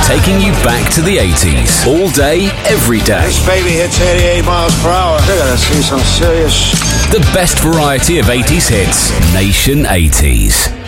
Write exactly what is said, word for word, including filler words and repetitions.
taking you back to the eighties. All day, every day. This baby hits eighty-eight miles per hour. I gotta see some serious... The best variety of eighties hits. Nation eighties.